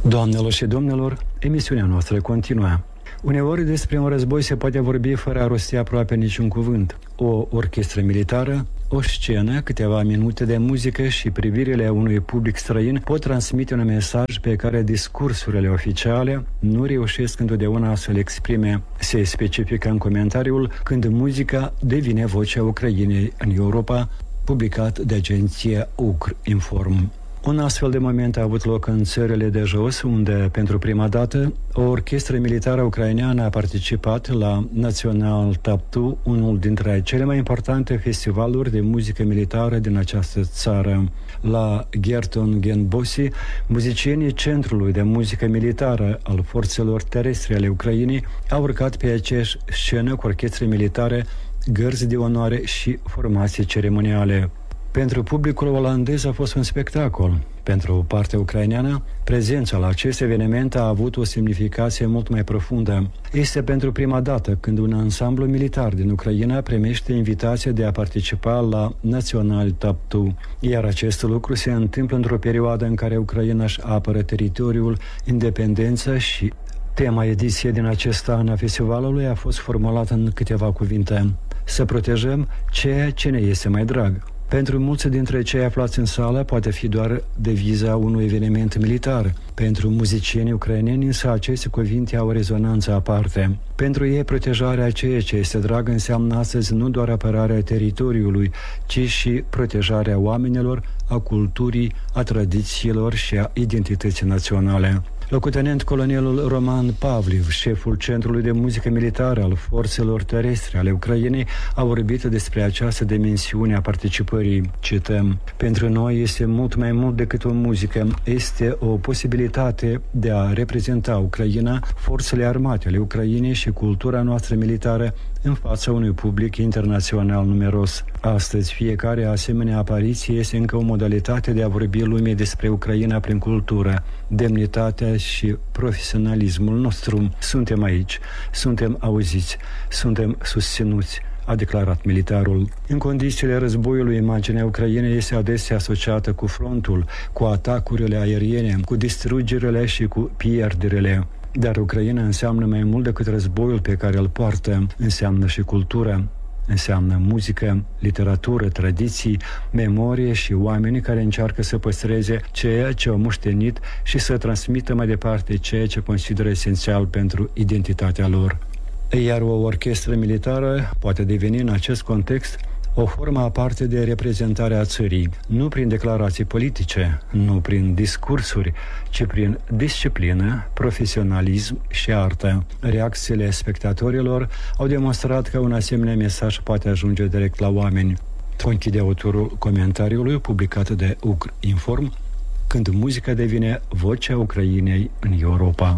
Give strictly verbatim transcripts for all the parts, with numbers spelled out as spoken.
Doamnelor și domnilor, emisiunea noastră continuă. Uneori despre un război se poate vorbi fără a rosti aproape niciun cuvânt. O orchestră militară, o scenă, câteva minute de muzică și privirile unui public străin pot transmite un mesaj pe care discursurile oficiale nu reușesc întotdeauna să-l exprime. Se specifică în comentariul când muzica devine vocea Ucrainei în Europa, publicat de agenția Ukrinform. Un astfel de moment a avut loc în țările de jos, unde, pentru prima dată, o orchestră militară ucraineană a participat la Național Taptu, unul dintre cele mai importante festivaluri de muzică militară din această țară. La Gerton Genbosi, muzicienii Centrului de Muzică Militară al Forțelor Terestre ale Ucrainei au urcat pe aceeași scenă cu orchestre militare, gărzi de onoare și formații ceremoniale. Pentru publicul olandez a fost un spectacol. Pentru partea ucraineană, prezența la acest eveniment a avut o semnificație mult mai profundă. Este pentru prima dată când un ansamblu militar din Ucraina primește invitația de a participa la Național Taptu, iar acest lucru se întâmplă într-o perioadă în care Ucraina își apără teritoriul, independența și tema ediției din acest an a festivalului a fost formulată în câteva cuvinte: să protejăm ceea ce ne este mai drag. Pentru mulți dintre cei aflați în sală poate fi doar deviza unui eveniment militar. Pentru muzicienii ucraineni însă aceste cuvinte au o rezonanță aparte. Pentru ei, protejarea ceea ce este drag înseamnă astăzi nu doar apărarea teritoriului, ci și protejarea oamenilor, a culturii, a tradițiilor și a identității naționale. Locotenent colonelul Roman Pavliv, șeful Centrului de Muzică Militară al Forțelor Terestre ale Ucrainei, a vorbit despre această dimensiune a participării. Cităm: pentru noi este mult mai mult decât o muzică, este o posibilitate de a reprezenta Ucraina, forțele armate ale Ucrainei și cultura noastră militară în fața unui public internațional numeros. Astăzi, fiecare asemenea apariție este încă o modalitate de a vorbi lumii despre Ucraina prin cultură, demnitatea și profesionalismul nostru. Suntem aici, suntem auziți, suntem susținuți, a declarat militarul. În condițiile războiului, imaginea Ucrainei este adesea asociată cu frontul, cu atacurile aeriene, cu distrugerile și cu pierderile. Dar Ucraina înseamnă mai mult decât războiul pe care îl poartă, înseamnă și cultură, înseamnă muzică, literatură, tradiții, memorie și oameni care încearcă să păstreze ceea ce au moștenit și să transmită mai departe ceea ce consideră esențial pentru identitatea lor. Iar o orchestră militară poate deveni în acest context o formă aparte de reprezentare a țării, nu prin declarații politice, nu prin discursuri, ci prin disciplină, profesionalism și artă. Reacțiile spectatorilor au demonstrat că un asemenea mesaj poate ajunge direct la oameni. Conchide autorul comentariului publicat de Ukrinform, când muzica devine vocea Ucrainei în Europa.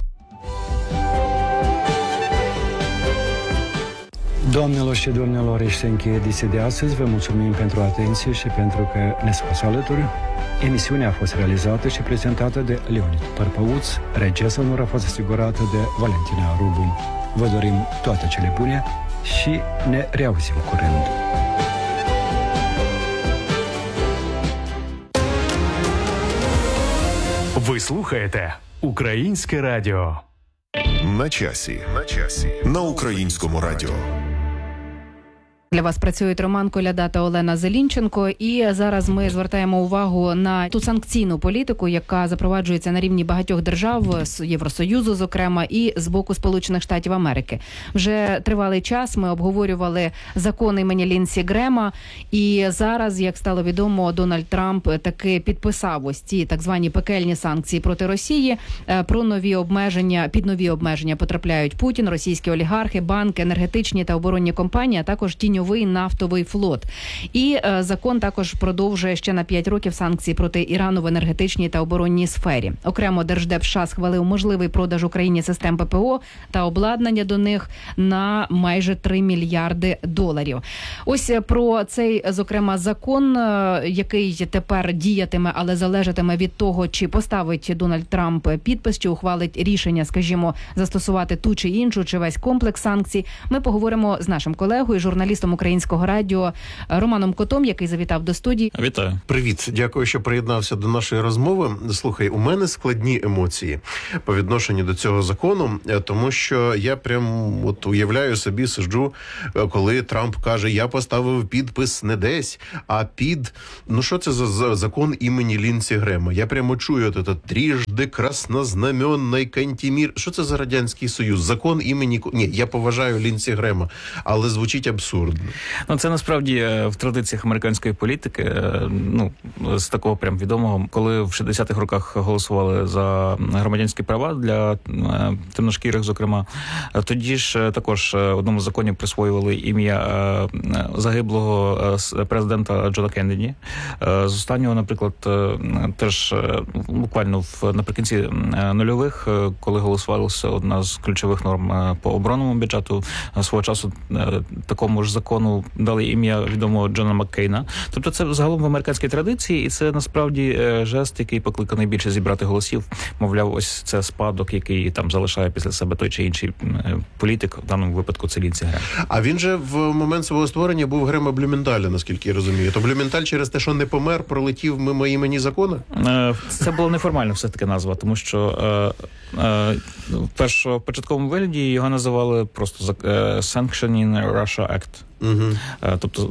Doamnelor și domnilor, aici se încheie ediția de astăzi. Vă mulțumim pentru atenție și pentru că ne-ați fost alături. Emisiunea a fost realizată și prezentată de Leonid Părpăuț. Regia sonoră a fost asigurată de Valentina Rubu. Vă dorim toate cele bune și ne reauzim curând. Ви слухаєте Українське радіо. На часі. На часі. На Українському радіо. Для вас працюють Роман Коляда та Олена Зелінченко. І зараз ми звертаємо увагу на ту санкційну політику, яка запроваджується на рівні багатьох держав, Євросоюзу, зокрема, і з боку Сполучених Штатів Америки. Вже тривалий час ми обговорювали закон імені Лінсі Грема, і зараз, як стало відомо, Дональд Трамп таки підписав ось ці так звані пекельні санкції проти Росії. Про нові обмеження, під нові обмеження потрапляють Путін, російські олігархи, банки, енергетичні та оборонні компанії, а також тіньові нафтовий флот. І е, закон також продовжує ще на п'ять років санкції проти Ірану в енергетичній та оборонній сфері. Окремо Держдеп США схвалив можливий продаж Україні систем ППО та обладнання до них на майже три мільярди доларів. Ось про цей, зокрема, закон, який тепер діятиме, але залежатиме від того, чи поставить Дональд Трамп підпис, чи ухвалить рішення, скажімо, застосувати ту чи іншу, чи весь комплекс санкцій. Ми поговоримо з нашим колегою, журналістом Українського радіо Романом Котом, який завітав до студії. Вітаю. Привіт, дякую, що приєднався до нашої розмови. Слухай, у мене складні емоції по відношенню до цього закону, тому що я прям от уявляю собі, сиджу, коли Трамп каже, я поставив підпис не десь, а під, ну що це за закон імені Лінсі Грема? Я прямо чую от этот трижди краснознаменний Кантімір. Що це за Радянський Союз? Закон імені... Ні, я поважаю Лінсі Грема, але звучить абсурдно. Ну, це насправді в традиціях американської політики, ну, з такого прям відомого, коли в шістдесятих роках голосували за громадянські права для темношкірих, зокрема, тоді ж також одному з законів присвоювали ім'я загиблого президента Джона Кеннеді. З останнього, наприклад, теж буквально в наприкінці нульових, коли голосувалася одна з ключових норм по оборонному бюджету, свого часу такому ж закону дали ім'я відомого Джона Маккейна. Тобто це загалом в американській традиції, і це насправді жест, який покликаний більше зібрати голосів. Мовляв, ось це спадок, який там залишає після себе той чи інший політик, в даному випадку це Лінсі Грем. А він же в момент свого створення був Грема Блюменталя, наскільки я розумію. То Блюменталь через те, що не помер, пролетів мимо імені закону? Це була неформальна все-таки назва, тому що в першопочатковому вигляді його називали просто Sanctioning Russia Act. Угу. Тобто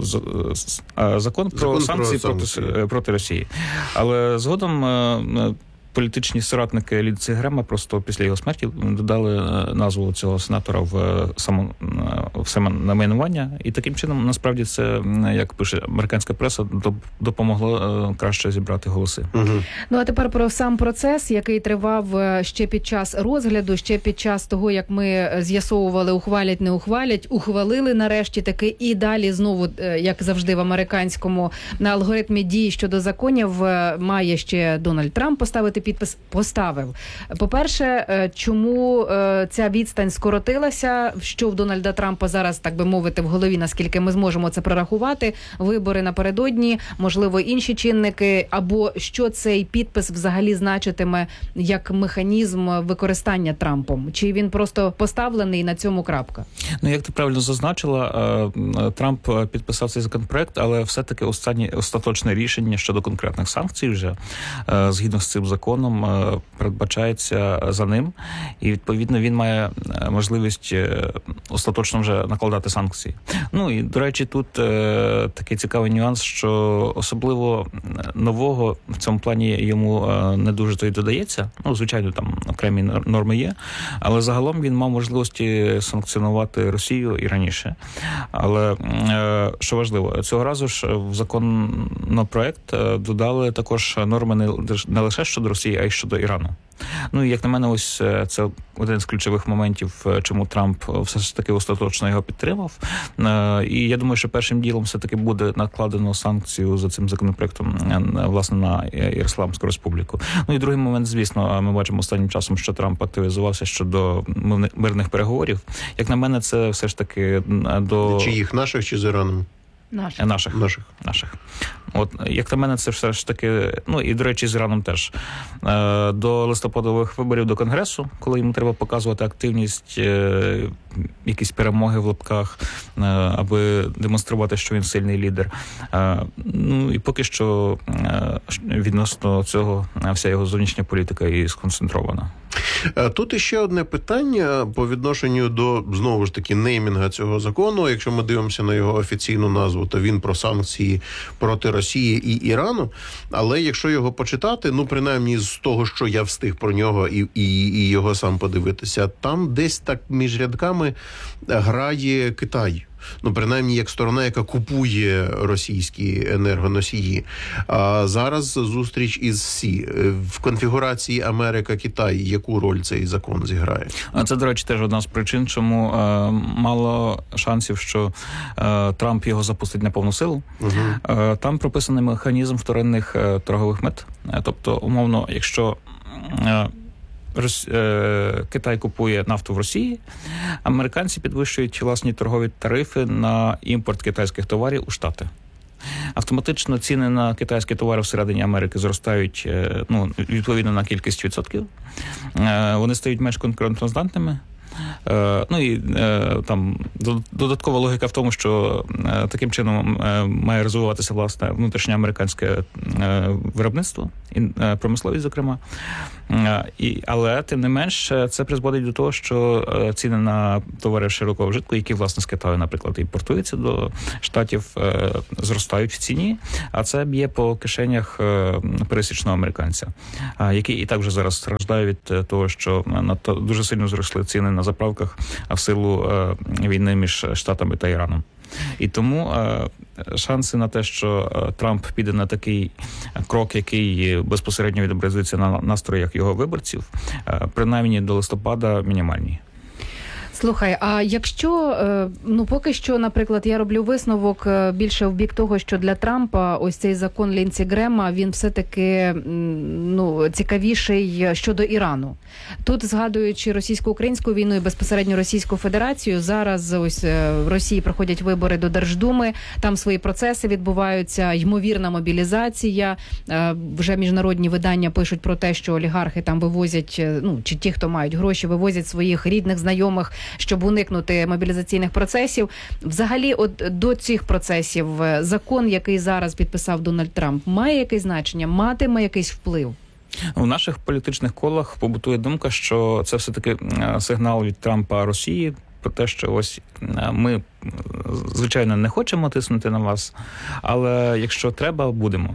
закон про закон санкції про проти, санкції проти Росії. Але згодом політичні соратники Лінсі Грема просто після його смерті додали назву цього сенатора в само в саме найменування, і таким чином насправді це, як пише американська преса, допомогло краще зібрати голоси. Угу. Ну а тепер про сам процес, який тривав ще під час розгляду, ще під час того, як ми з'ясовували, ухвалять, не ухвалять, ухвалили нарешті таки, і далі знову, як завжди в американському, на алгоритмі дій щодо законів має ще Дональд Трамп поставити підпис. Поставив. По-перше, чому ця відстань скоротилася, що в Дональда Трампа зараз, так би мовити, в голові, наскільки ми зможемо це прорахувати, вибори напередодні, можливо, інші чинники, або що цей підпис взагалі значитиме як механізм використання Трампом? Чи він просто поставлений і на цьому крапка? Ну, як ти правильно зазначила, Трамп підписав цей законопроект, але все-таки останнє остаточне рішення щодо конкретних санкцій вже, згідно з цим законом, передбачається за ним, і відповідно він має можливість остаточно вже накладати санкції. Ну і, до речі, тут е, такий цікавий нюанс, що особливо нового в цьому плані йому е, не дуже то й додається. Ну, звичайно, там окремі норми є, але загалом він мав можливості санкціонувати Росію і раніше. Але, е, що важливо, цього разу ж в законопроект додали також норми не, не лише щодо Росії, а й щодо Ірану. Ну, і як на мене, ось це один з ключових моментів, чому Трамп все ж таки остаточно його підтримав. І я думаю, що першим ділом все-таки буде накладено санкцію за цим законопроектом, власне, на Ісламську Республіку. Ну і другий момент, звісно, ми бачимо останнім часом, що Трамп активізувався щодо мирних переговорів. Як на мене, це все ж таки до... Чи їх наших, чи з Іраном? Наших. Наших. Наших. Наших. От, як на мене, це все ж таки, ну і, до речі, з Іраном теж. Е, до листопадових виборів до Конгресу, коли йому треба показувати активність, е, якісь перемоги в лапках, е, аби демонструвати, що він сильний лідер. Е, ну і поки що е, відносно цього вся його зовнішня політика і сконцентрована. Тут іще одне питання по відношенню до, знову ж таки, неймінга цього закону. Якщо ми дивимося на його офіційну назву, то він про санкції проти Росії і Ірану. Але якщо його почитати, ну, принаймні з того, що я встиг про нього і, і, і його сам подивитися, там десь так між рядками грає Китай. Ну, принаймні, як сторона, яка купує російські енергоносії. А зараз зустріч із Сі. В конфігурації Америка-Китай яку роль цей закон зіграє? А це, до речі, теж одна з причин, чому е, мало шансів, що е, Трамп його запустить на повну силу. Угу. Е, там прописаний механізм вторинних е, торгових мит. Е, тобто, умовно, якщо... Е, Рос... Китай купує нафту в Росії, американці підвищують власні торгові тарифи на імпорт китайських товарів у Штати. Автоматично ціни на китайські товари всередині Америки зростають, ну, відповідно на кількість відсотків. Вони стають менш конкурентоздатними. Ну і там додаткова логіка в тому, що таким чином має розвиватися, власне, внутрішнє американське виробництво, і промисловість, зокрема. І, але, тим не менш, це призводить до того, що ціни на товари широкого вжитку, які, власне, з Китаю, наприклад, імпортуються до Штатів, зростають в ціні, а це б'є по кишенях пересічного американця, який і так вже зараз страждає від того, що надто дуже сильно зросли ціни на заправках в силу війни між Штатами та Іраном. І тому шанси на те, що Трамп піде на такий крок, який безпосередньо відобразується на настроях його виборців, принаймні до листопада, мінімальні. Слухай, а якщо, ну поки що, наприклад, я роблю висновок більше в бік того, що для Трампа ось цей закон Лінсі Грема, він все-таки, ну, цікавіший щодо Ірану. Тут, згадуючи російсько-українську війну і безпосередньо Російську Федерацію, зараз ось в Росії проходять вибори до Держдуми, там свої процеси відбуваються, ймовірна мобілізація, вже міжнародні видання пишуть про те, що олігархи там вивозять, ну, чи ті, хто мають гроші, вивозять своїх рідних, знайомих, щоб уникнути мобілізаційних процесів. Взагалі, от до цих процесів закон, який зараз підписав Дональд Трамп, має якесь значення, матиме якийсь вплив? У наших політичних колах побутує думка, що це все-таки сигнал від Трампа Росії про те, що ось ми, звичайно, не хочемо тиснути на вас, але якщо треба, будемо.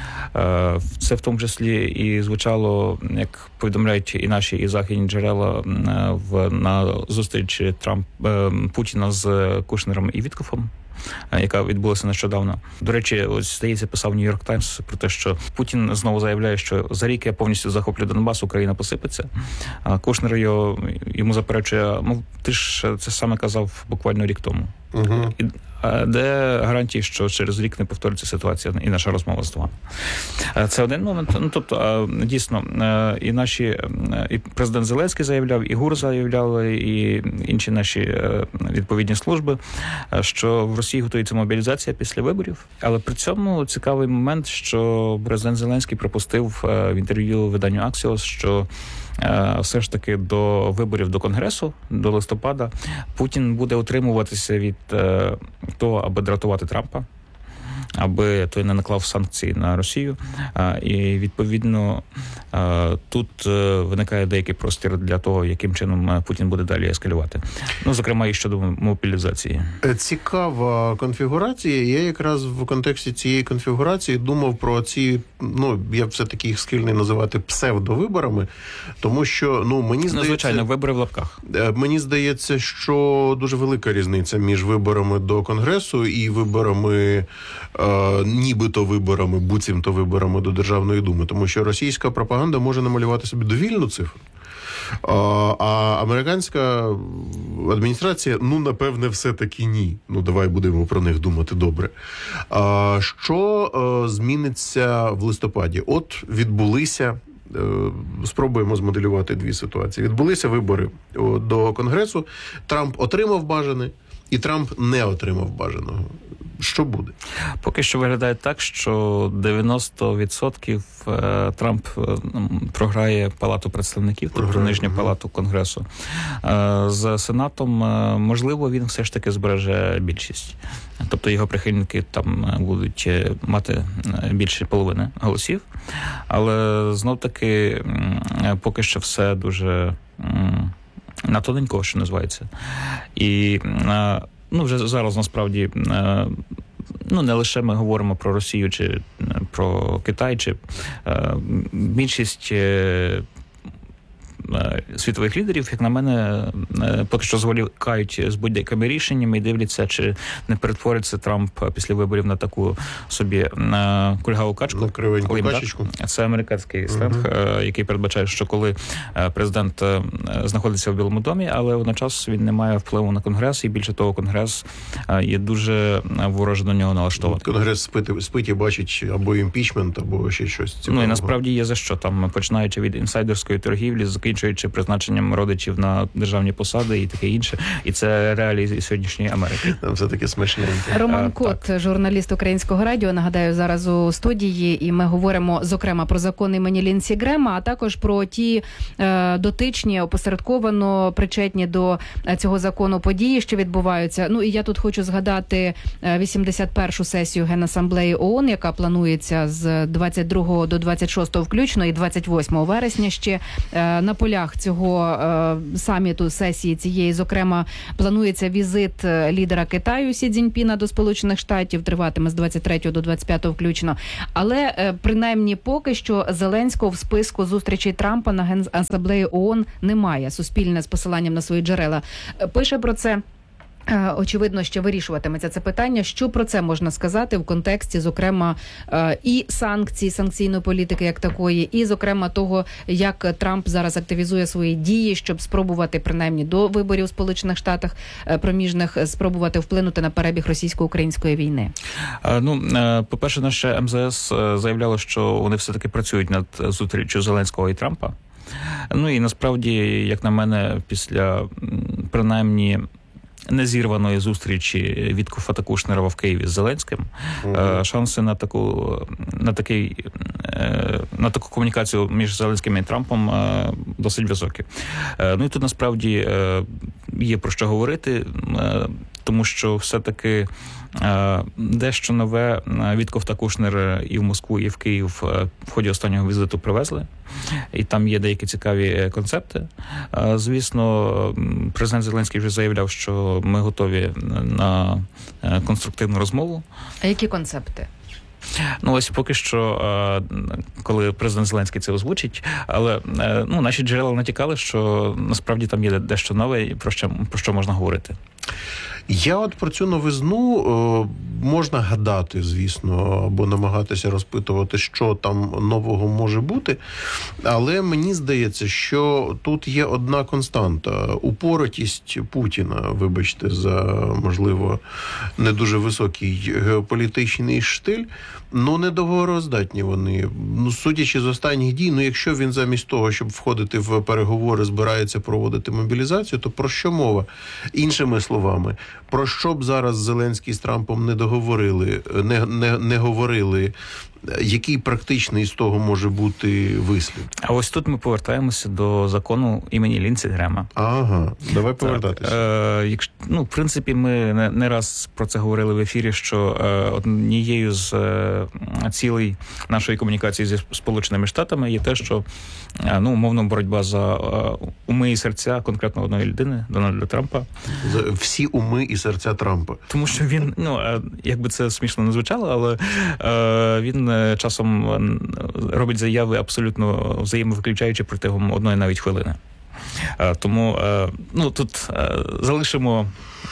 Це в тому числі і звучало, як повідомляють і наші, і західні джерела, в, на зустрічі Трамп, Путіна з Кушнером і Віткофом, яка відбулася нещодавно. До речі, ось, здається, писав Нью-Йорк Таймс про те, що Путін знову заявляє, що за рік я повністю захоплю Донбас, Україна посипеться. А Кушнер його, йому заперечує, ну, ти ж це саме казав буквально рік тому. Угу. І, де гарантії, що через рік не повториться ситуація і наша розмова з вами. Це один момент. Ну, тобто, дійсно, і наші, і президент Зеленський заявляв, і ГУР заявляли, і інші наші відповідні служби, що в Росії готується мобілізація після виборів. Але при цьому цікавий момент, що президент Зеленський пропустив в інтерв'ю виданню Axios, що все ж таки до виборів до Конгресу, до листопада, Путін буде утримуватися від того, аби дратувати Трампа, аби той не наклав санкції на Росію. І, відповідно, тут виникає деякий простір для того, яким чином Путін буде далі ескалювати. Ну, зокрема, і щодо мобілізації. Цікава конфігурація. Я якраз в контексті цієї конфігурації думав про ці, ну, я все-таки їх схильний називати псевдовиборами, тому що, ну, мені здається... Ну, звичайно, вибори в лапках. Мені здається, що дуже велика різниця між виборами до Конгресу і виборами, е, нібито виборами, буцімто виборами до Державної Думи, тому що російська пропаганда може намалювати собі довільну цифру. А американська адміністрація, ну, напевне, все-таки ні. Ну, давай будемо про них думати добре. А що зміниться в листопаді? От відбулися, спробуємо змоделювати дві ситуації. Відбулися вибори до Конгресу, Трамп отримав бажане, і Трамп не отримав бажаного. Що буде? Поки що виглядає так, що дев'яносто відсотків Трамп програє Палату представників, тобто програє, нижню угу. палату Конгресу. З Сенатом, можливо, він все ж таки збереже більшість. Тобто його прихильники там будуть мати більше половини голосів. Але знов-таки поки що все дуже на тоненького, що називається. І ну, вже зараз, насправді, ну, не лише ми говоримо про Росію чи про Китай, чи більшість світових лідерів, як на мене, поки що зволікають з будь-якими рішеннями і дивляться, чи не перетвориться Трамп після виборів на таку собі кульгаву качку. качечку. Це американський сленг, uh-huh. який передбачає, що коли президент знаходиться в Білому домі, але водночас він не має впливу на Конгрес, і більше того, Конгрес є дуже вороже до нього налаштований. Конгрес спить, спить і бачить або імпічмент, або ще щось цікавого. Ну і насправді є за що. Там, починаючи від інсайдерської торгівлі, закінчуючи закінчуючи призначенням родичів на державні посади і таке інше. І це реалії сьогоднішньої Америки. Там все таки смачненьке. Роман Кот, журналіст Українського радіо, нагадаю, зараз у студії, і ми говоримо, зокрема, про закон імені Лінсі Грема, а також про ті е, дотичні, опосередковано причетні до цього закону події, що відбуваються. Ну, і я тут хочу згадати вісімдесят першу сесію Генасамблеї ООН, яка планується з двадцять другого до двадцять шостого включно і двадцять восьмого вересня ще. Е, на полях цього е, саміту, сесії цієї, зокрема, планується візит лідера Китаю Сі Цзіньпіна до Сполучених Штатів, триватиме з двадцять третього до двадцять п'ятого включно. Але, принаймні, поки що Зеленського в списку зустрічей Трампа на Генасамблеї ООН немає. Суспільне з посиланням на свої джерела пише про це. Очевидно, що вирішуватиметься це питання. Що про це можна сказати в контексті, зокрема, і санкцій, санкційної політики як такої, і, зокрема, того, як Трамп зараз активізує свої дії, щоб спробувати, принаймні, до виборів у Сполучених Штатах проміжних, спробувати вплинути на перебіг російсько-української війни? Ну, по-перше, наше ем зе ес заявляло, що вони все-таки працюють над зустрічю Зеленського і Трампа. Ну, і насправді, як на мене, після, принаймні, незірваної зустрічі Віткофа Кушнера в Києві з Зеленським, mm-hmm. шанси на таку, на такий, на таку комунікацію між Зеленським і Трампом досить високі. Ну і тут насправді є про що говорити, тому що все-таки дещо нове Віткоф та Кушнер і в Москву, і в Київ в ході останнього візиту привезли. І там є деякі цікаві концепти. Звісно, президент Зеленський вже заявляв, що ми готові на конструктивну розмову. А які концепти? Ну, ось поки що, коли президент Зеленський це озвучить, але ну, наші джерела натякали, що насправді там є дещо нове, про що, про що можна говорити. Я от про цю новизну е, можна гадати, звісно, або намагатися розпитувати, що там нового може бути, але мені здається, що тут є одна константа – упоротість Путіна, вибачте за, можливо, не дуже високий геополітичний штиль, ну, недовгороздатні вони. Ну, судячи з останніх дій, ну, якщо він замість того, щоб входити в переговори, збирається проводити мобілізацію, то про що мова? Іншими словами, про що б зараз Зеленський з Трампом не договорили, не, не, не говорили, який практичний з того може бути вислід? А ось тут ми повертаємося до закону імені Лінсі Грема. Ага, давай повертатися. Е, якщо, ну, в принципі, ми не, не раз про це говорили в ефірі, що е, однією з е, цілей нашої комунікації зі Сполученими Штатами є те, що е, ну, умовно, боротьба за е, уми і серця конкретно одної людини, Дональда Трампа. За всі уми і серця Трампа. Тому що він, ну, е, якби це смішно не звучало, але е, він часом робить заяви абсолютно взаємовиключаючи протягом одної навіть хвилини. Тому, ну, тут залишимо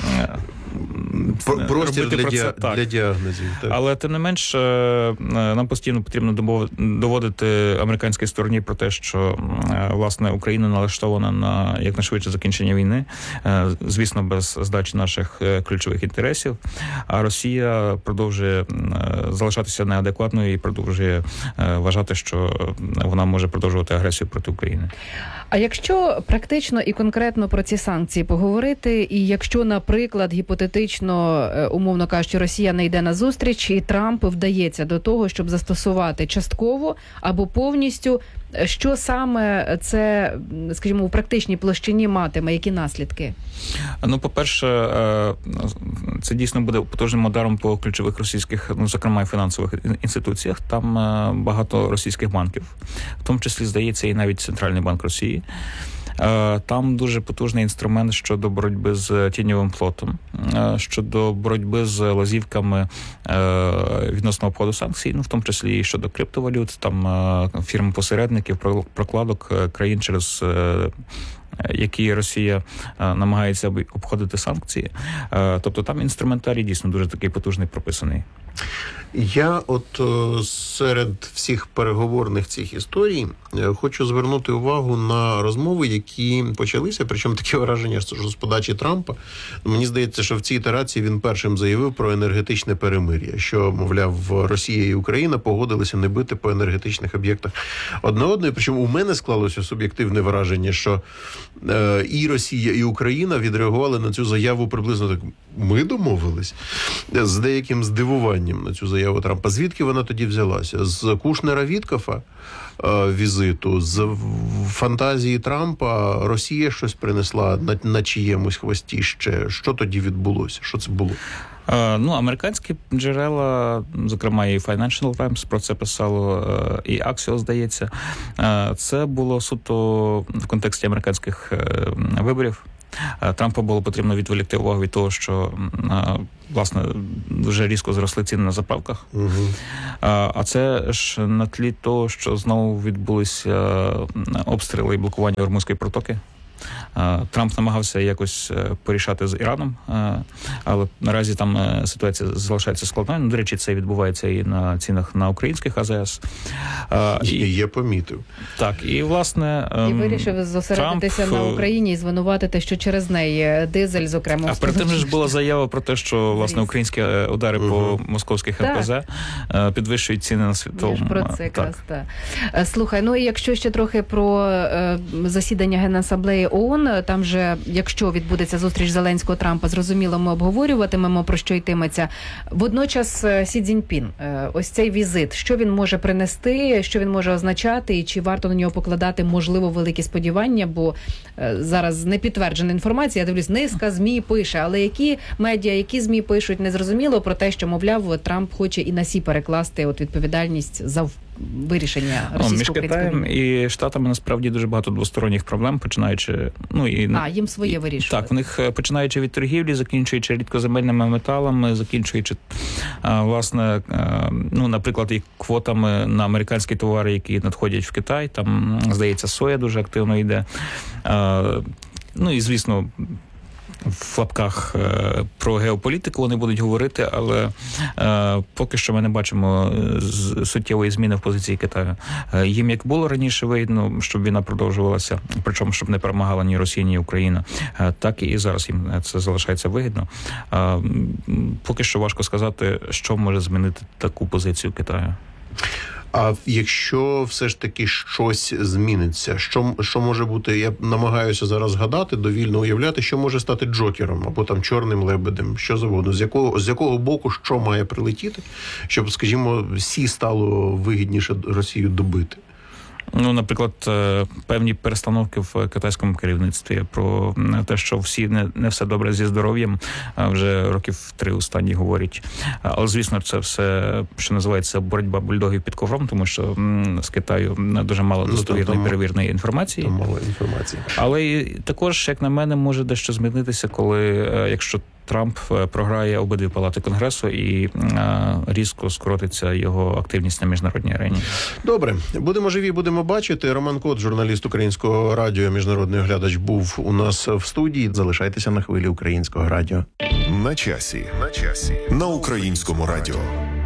простір для, діа... для діагнозів. Так. Але, тим не менш, нам постійно потрібно доводити американській стороні про те, що, власне, Україна налаштована на якнайшвидше закінчення війни, звісно, без здачі наших ключових інтересів, а Росія продовжує залишатися неадекватною і продовжує вважати, що вона може продовжувати агресію проти України. А якщо практично і конкретно про ці санкції поговорити, і якщо, наприклад, гіпотетично, умовно кажучи, Росія не йде на зустріч, і Трамп вдається до того, щоб застосувати частково або повністю, що саме це, скажімо, у практичній площині матиме, які наслідки? Ну, по-перше, це дійсно буде потужним ударом по ключових російських, ну, зокрема, і фінансових інституціях. Там багато російських банків, в тому числі, здається, і навіть Центральний банк Росії. Там дуже потужний інструмент щодо боротьби з тіньовим флотом, щодо боротьби з лазівками відносно обходу санкцій, ну, в тому числі і щодо криптовалют, там фірм-посередників, прокладок країн через які Росія намагається обходити санкції. Тобто там інструментарій дійсно дуже такий потужний прописаний. Я от серед всіх переговорних цих історій хочу звернути увагу на розмови, які почалися, причому таке враження, що з подачі Трампа. Мені здається, що в цій ітерації він першим заявив про енергетичне перемир'я, що, мовляв, Росія і Україна погодилися не бити по енергетичних об'єктах одне одної. Причому у мене склалося суб'єктивне враження, що е, і Росія, і Україна відреагували на цю заяву приблизно так: ми домовились, з деяким здивуванням на цю заяву Трампа. Звідки вона тоді взялася? З Кушнера-Віткофа е, візиту, з фантазії Трампа Росія щось принесла на, на чиємусь хвості ще. Що тоді відбулося? Що це було? Uh, ну, американські джерела, зокрема і Financial Times про це писало, uh, і Axios, здається. Uh, це було суто в контексті американських uh, виборів. Uh, Трампу було потрібно відволікти увагу від того, що, uh, власне, дуже різко зросли ціни на заправках. Uh-huh. Uh, а це ж на тлі того, що знову відбулися обстріли і блокування Ормузької протоки. Трамп намагався якось порішати з Іраном, але наразі там ситуація залишається складною. Ну, до речі, це відбувається і на цінах на українських А З С. І я помітив. Так, і, власне... І вирішив зосередитися Трамп... на Україні і звинуватити, що через неї дизель, зокрема... А перед тим ж була заява про те, що, власне, українські удари угу. по московських Р П З підвищують ціни на світовому... Я ж про це якраз, так. так. Слухай, ну і якщо ще трохи про засідання Генасамблеї О О Н, там же, якщо відбудеться зустріч Зеленського-Трампа, зрозуміло, ми обговорюватимемо, про що йтиметься. Водночас Сі Цзіньпін, ось цей візит, що він може принести, що він може означати, і чи варто на нього покладати, можливо, великі сподівання, бо зараз не підтверджена інформація, я дивлюсь, низка ЗМІ пише, але які медіа, які ЗМІ пишуть, незрозуміло про те, що, мовляв, Трамп хоче і на сі перекласти от відповідальність за вирішення російсько-українського... Між Китаєм і Штатами насправді дуже багато двосторонніх проблем, починаючи... Ну, і, а, їм своє вирішувати. Так, в них починаючи від торгівлі, закінчуючи рідкоземельними металами, закінчуючи, власне, ну, наприклад, і квотами на американські товари, які надходять в Китай. Там, здається, соя дуже активно йде. Ну, і, звісно, в лапках е, про геополітику вони будуть говорити, але е, поки що ми не бачимо суттєвої зміни в позиції Китаю. Е, їм як було раніше видно, щоб війна продовжувалася, причому щоб не перемагала ні Росія, ні Україна, е, так і зараз їм це залишається вигідно. Е, поки що важко сказати, що може змінити таку позицію Китаю. А якщо все ж таки щось зміниться, що, що може бути, я намагаюся зараз згадати, довільно уявляти, що може стати Джокером або там чорним лебедем, що завгодно, з якого, з якого боку що має прилетіти, щоб, скажімо, Сі стало вигідніше Росію добити? Ну, наприклад, певні перестановки в китайському керівництві про те, що всі не, не все добре зі здоров'ям, вже років три останні говорять. Але, звісно, це все, що називається боротьба бульдогів під ковром, тому що з Китаю дуже мало достовірної ну, перевірної інформації. Мало інформації. Але і також, як на мене, може дещо змінитися, коли, якщо Трамп програє обидві палати Конгресу і а, різко скоротиться його активність на міжнародній арені. Добре. Будемо живі, будемо бачити. Роман Кот, журналіст Українського радіо, міжнародний оглядач, був у нас в студії. Залишайтеся на хвилі Українського радіо. На часі. На часі. На Українському радіо.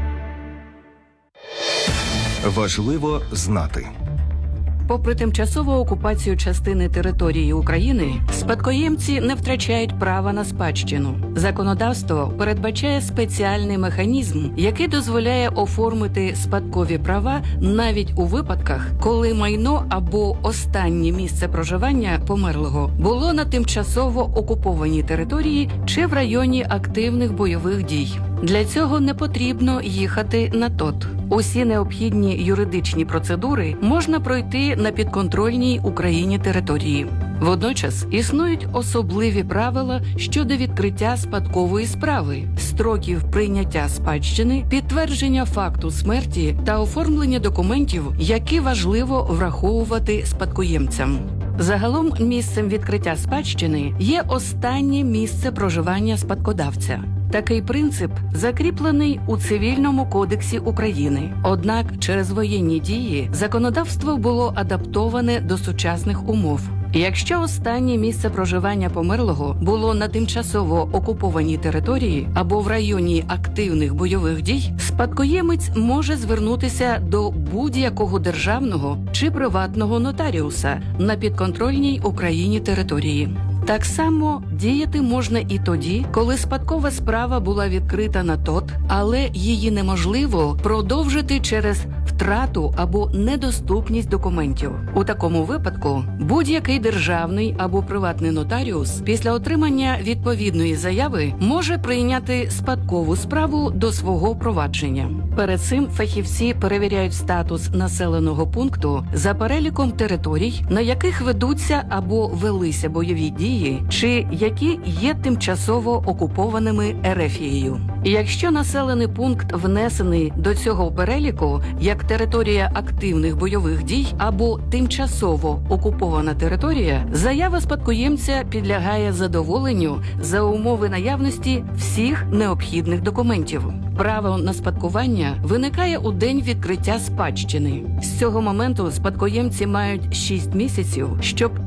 Важливо знати. Попри тимчасову окупацію частини території України, спадкоємці не втрачають права на спадщину. Законодавство передбачає спеціальний механізм, який дозволяє оформити спадкові права навіть у випадках, коли майно або останнє місце проживання померлого було на тимчасово окупованій території чи в районі активних бойових дій. Для цього не потрібно їхати на ТОТ. Усі необхідні юридичні процедури можна пройти на підконтрольній Україні території. Водночас існують особливі правила щодо відкриття спадкової справи, строків прийняття спадщини, підтвердження факту смерті та оформлення документів, які важливо враховувати спадкоємцям. Загалом місцем відкриття спадщини є останнє місце проживання спадкодавця. Такий принцип закріплений у Цивільному кодексі України. Однак через воєнні дії законодавство було адаптоване до сучасних умов. Якщо останнє місце проживання померлого було на тимчасово окупованій території або в районі активних бойових дій, спадкоємець може звернутися до будь-якого державного чи приватного нотаріуса на підконтрольній Україні території. Так само діяти можна і тоді, коли спадкова справа була відкрита на ТОТ, але її неможливо продовжити через втрату або недоступність документів. У такому випадку будь-який державний або приватний нотаріус після отримання відповідної заяви може прийняти спадкову справу до свого провадження. Перед цим фахівці перевіряють статус населеного пункту за переліком територій, на яких ведуться або велися бойові дії, чи які є тимчасово окупованими Ерефією. Якщо населений пункт внесений до цього переліку як територія активних бойових дій або тимчасово окупована територія, заява спадкоємця підлягає задоволенню за умови наявності всіх необхідних документів. Право на спадкування виникає у день відкриття спадщини. З цього моменту спадкоємці мають шість місяців, щоб